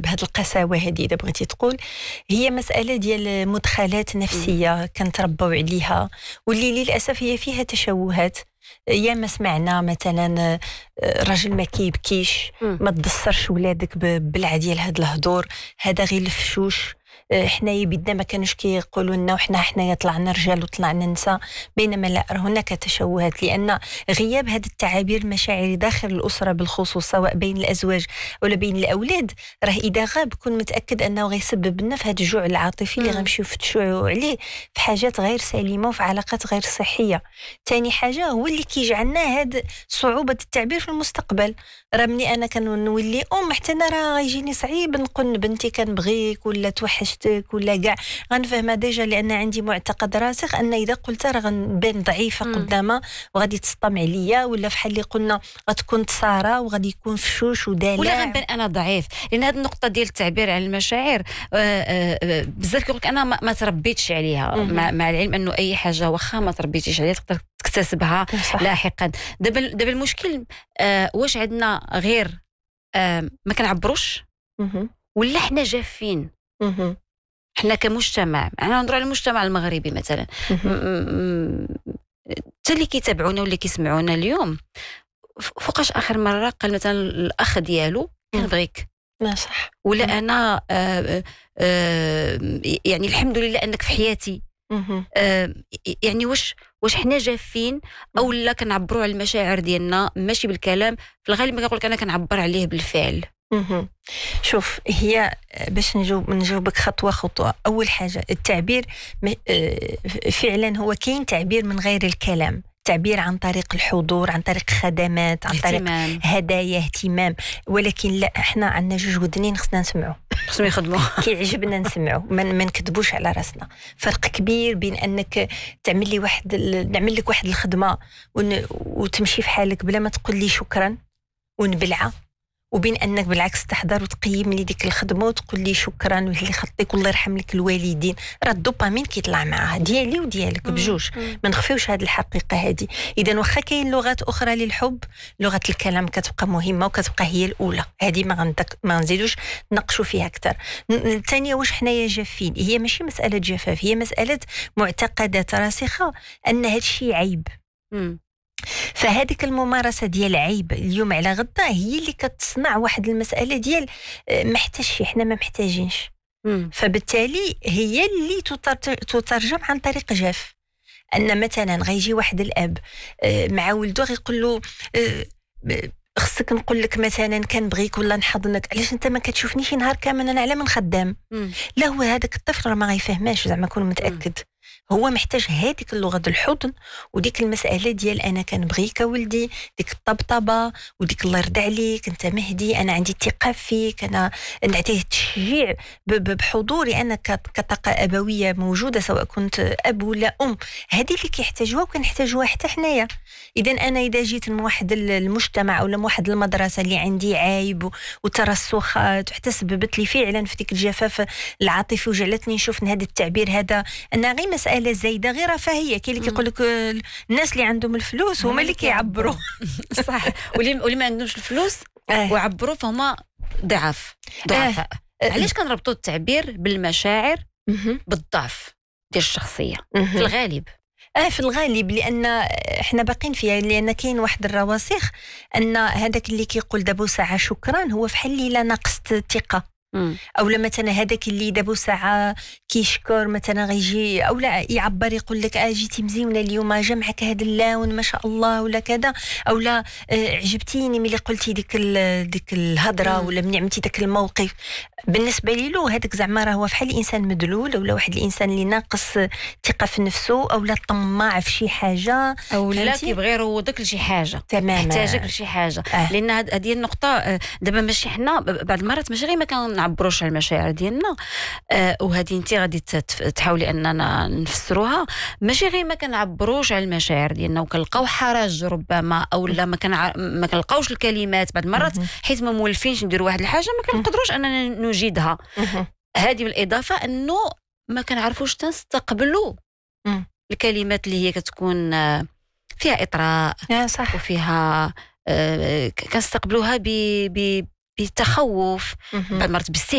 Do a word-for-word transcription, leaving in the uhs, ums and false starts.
بهذه القساوه هذه اذا بغيتي تقول هي مساله ديال مدخلات نفسيه كنتربوا عليها واللي للاسف هي فيها تشوهات. يا ما سمعنا مثلا راجل ما كيبكيش ما تدسرش ولادك ببلعه ديال هاد الهضور هذا غير الفشوش. حنايا بدنا ما كانوش كيقولوا لنا وحنا حنايا طلعنا رجال وطلعنا نساء بينما لا هناك تشوهات لان غياب هذه التعابير المشاعري داخل الاسره بالخصوص سواء بين الازواج ولا بين الاولاد راه اذا غاب كون متاكد انه غيسبب لنا في هذا الجوع العاطفي اللي غنمشيو نفتشوا عليه في حاجات غير سليمه وفي علاقات غير صحيه. ثاني حاجه هو اللي كيجعلنا هاد صعوبه التعبير في المستقبل. راه ملي انا كنولي ام حتى انا راه غيجيني صعيب نقول بنتي كنبغيك ولا توحشتك ولا كاع غنفهمها ديجا لان عندي معتقد راسخ ان اذا قلت راه غنبان ضعيفه قدامها وغادي تسطم عليا ولا فحال اللي قلنا غتكون تصارى وغادي يكون فشوش ودلع ولا غنبان انا ضعيف. لان هذه النقطه ديال التعبير عن المشاعر بزاف كيقول لك انا ما, ما تربيتش عليها مع, مع العلم انه اي حاجه واخا ما تربيتيش عليها تقدر تكتسبها لاحقا. دابا دابا المشكل آه واش عندنا غير آه ما كنعبروش ولا حنا جافين حنا كمجتمع. انا نهضر على المجتمع المغربي مثلا حتى اللي كيتابعونا واللي كيسمعونا اليوم فوقاش اخر مره قال مثلا الاخ ديالو كنبغيك ما صح ولا انا آه آه يعني الحمد لله انك في حياتي آه يعني واش واش حنا جافين او لا كنعبروا على المشاعر ديالنا ماشي بالكلام. في الغالب ما كنقول لك انا كنعبر عليه بالفعل. شوف هي باش نجاوب نجاوبك خطوه خطوه. اول حاجه التعبير فعلا هو كاين تعبير من غير الكلام تعبير عن طريق الحضور عن طريق خدمات عن طريق اهتمام. هدايا اهتمام وولكن لا احنا عندنا جوج ودنين خصنا نسمعوا خصهم يخدموا كيعجبنا نسمعوا ما من نكذبوش على راسنا. فرق كبير بين انك تعمل لي واحد نعمل لك واحد الخدمه ون... وتمشي في حالك بلا ما تقول لي شكرا ونبلعه وبين انك بالعكس تحضر وتقيم لي ديك الخدمه وتقول لي شكرا واللي خطيك والله يرحم لك الوالدين. راه الدوبامين كيطلع معاها ديالي وديالك بجوج ما نخفيوش هذه الحقيقه هذه. اذا واخا كاين لغات اخرى للحب لغه الكلام كتبقى مهمه وكتبقى هي الاولى هذه ما غندك ما نزيدوش نناقشوا فيها اكثر. الثانيه واش حنايا جافين هي ماشي مساله جفاف هي مساله معتقدات راسخه ان هذا الشيء عيب. م. فهذيك الممارسه ديال عيب اليوم على غدا هي اللي كتصنع واحد المساله ديال محتاجش حنا ما محتاجينش. فبالتالي هي اللي تترجم عن طريق جاف. ان مثلا غيجي واحد الاب مع ولده غيقول له خصك نقول لك مثلا كنبغيك ولا نحضنك علاش انت ما كتشوفنيش نهار كامل انا على من خدام. لا هو هذاك الطفل راه ما غيفهماش زعما كون متاكد مم. هو محتاج هذيك اللغه ديال الحضن وديك المساله ديال انا كنبغيك ولدي ديك الطبطبه وديك الله يرضى عليك انت مهدي انا عندي ثقه فيك انا نعطيه التشجيع بحضوري انا كطاقه ابويه موجوده سواء كنت اب ولا ام. هذه اللي كيحتاجوها وكنحتاجوها حتى حنايا. اذا انا اذا جيت من واحد المجتمع ولا من واحد المدرسه اللي عندي عيب وترسخات وحتى سببت لي فعلا في ديك الجفاف العاطفي وجعلتني نشوف هذا التعبير هذا انها غير مساله زايده غير رفاهيه. كاين اللي كيقول لك الناس اللي عندهم الفلوس هما اللي كيعبروا صح واللي ما عندهمش الفلوس آه. ويعبروا فهما ضعاف ضعفاء. آه. علاش كنربطوا التعبير بالمشاعر بالضعف ديال الشخصيه في الغالب؟ اه في الغالب لان احنا باقين فيها لان كاين واحد الرواسخ ان هذاك اللي كيقول دابا ساعه شكرا هو فحال اللي لا ناقصت ثقه او لا مثلا هذاك اللي دابا ساعه كيشكر مثلا غيجي او لا يعبر يقول لك اه جيتي مزيونه اليوم جا معك هذا اللون ما شاء الله ولا كذا او لا آه عجبتيني ملي قلتي ديك ديك الهضره ولا ملي عملتي داك الموقف. بالنسبه لي له هذاك زعما راه هو فحال الانسان مدلول ولا واحد الانسان اللي ناقص ثقه في نفسه او لا طماع في شي حاجه او لا كيبغي يروضك لشي حاجه تماما محتاجك لشي حاجه. آه. لان هذه النقطه دابا ماشي حنا بعض المرات ماشي غير ما كنعبروش على المشاعر ديالنا آه وهذه انت غادي تحاولي اننا نفسروها ماشي غير ما كنعبروش على المشاعر ديالنا وكنلقاو حرج ربما او لا ما كنع... ما كنلقاوش الكلمات بعض المرات حيت ما مولفينش نديروا واحد الحاجه ما كنقدروش اننا نجيدها. هذه بالاضافه انه ما كنعرفوش تنستقبلوا الكلمات اللي هي كتكون فيها اطراء صح وفيها آه كنستقبلوها ب ب بتخوف بعض المرات